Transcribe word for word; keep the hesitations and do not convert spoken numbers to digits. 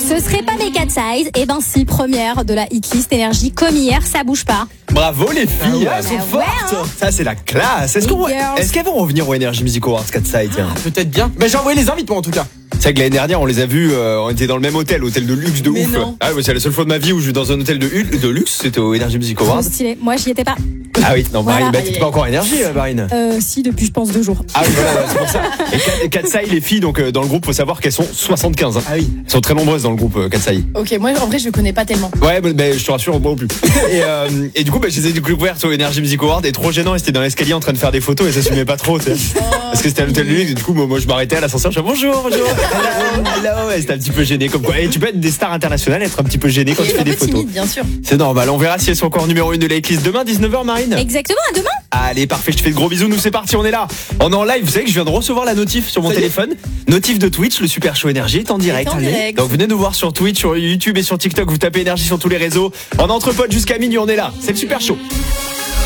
Ce serait pas mes quatre size. Eh ben si, première de la hitlist énergie comme hier, ça bouge pas. Bravo les filles, Ah ouais, elles sont bah fortes. ouais, hein. Ça c'est la classe. Est-ce, Les qu'on, girls. est-ce qu'elles vont revenir au Energy Music Awards quatre size tiens. Peut-être bien. Mais j'ai envoyé les invités en tout cas. C'est vrai que l'année dernière on les a vus, euh, on était dans le même hôtel, hôtel de luxe de Mais ouf. non. Ah ouais, c'est la seule fois de ma vie où je vais dans un hôtel de, hul- de luxe, c'était au Energy Music Awards. Trop stylé. Moi, j'y étais pas. Ah oui, non, Marine, Voilà. bah, t'étais pas encore énergie, euh, Marine. Euh, si, depuis, je pense, deux jours. Ah oui, voilà, c'est pour ça. Et Katsai, les filles, donc euh, dans le groupe, faut savoir qu'elles sont soixante-quinze. Hein. Ah oui. Elles sont très nombreuses dans le groupe euh, Katsai. Ok, moi en vrai je connais pas tellement. Ouais, bah, bah, je te rassure, moi non plus. Et, euh, et du coup, bah, je les ai découvertes au Energy Music Awards et trop gênant. Elles étaient dans l'escalier en train de faire des photos et ça s'assumait pas trop, tu sais. Parce que c'était à l'hôtel de luxe. Et du coup, moi, moi, je m'arrêtais à l'ascenseur. Je disais bonjour, bonjour. Hello, hello. Et c'était un petit peu gêné comme quoi. Et tu peux être des stars internationales, être un petit peu gêné quand Et tu fais un des peu photos. timide, bien sûr. C'est normal. On verra si elles sont encore numéro une de la hitlist demain, dix-neuf heures, Marine. Exactement, à demain. Allez, parfait, je te fais de gros bisous, nous c'est parti, on est là. On est en live, vous savez que je viens de recevoir la notif sur mon Ça y est. téléphone. Notif de Twitch, le Super Show Énergie est en direct. en Allez. direct. Donc venez nous voir sur Twitch, sur YouTube et sur TikTok, vous tapez Énergie sur tous les réseaux. On est entre potes jusqu'à minuit, on est là, c'est le Super Show.